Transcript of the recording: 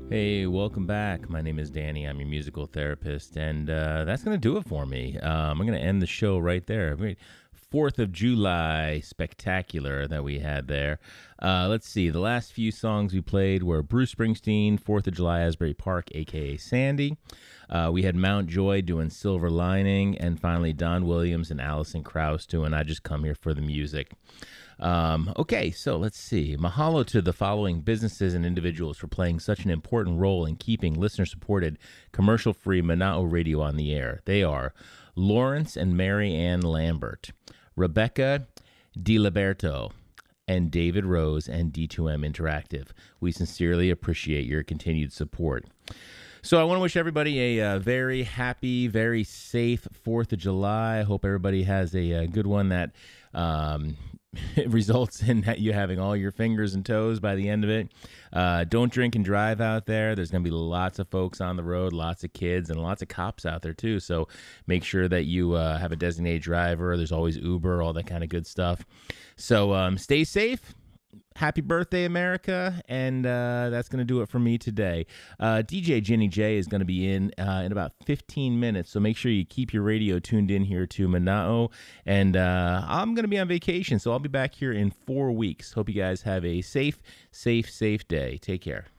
Hey, welcome back. My name is Danny. I'm your musical therapist, and that's going to do it for me. I'm going to end the show right there. Great 4th of July spectacular that we had there. Let's see. The last few songs we played were Bruce Springsteen, 4th of July, Asbury Park, a.k.a. Sandy. We had Mount Joy doing Silver Lining, and finally Don Williams and Alison Krauss doing I Just Come Here for the Music. Okay, so let's see. Mahalo to the following businesses and individuals for playing such an important role in keeping listener-supported, commercial-free Mana'o Radio on the air. They are Lawrence and Mary Ann Lambert, Rebecca DiLiberto, and David Rose and D2M Interactive. We sincerely appreciate your continued support. So I want to wish everybody a very happy, very safe 4th of July. I hope everybody has a good one that it results in you having all your fingers and toes by the end of it. Don't drink and drive out there. There's going to be lots of folks on the road, lots of kids, and lots of cops out there too. So make sure that you have a designated driver. There's always Uber, all that kind of good stuff. So stay safe. Happy birthday, America, and that's going to do it for me today. DJ Jenny J is going to be in about 15 minutes, so make sure you keep your radio tuned in here to Mana'o, and I'm going to be on vacation, so I'll be back here in 4 weeks. Hope you guys have a safe day. Take care.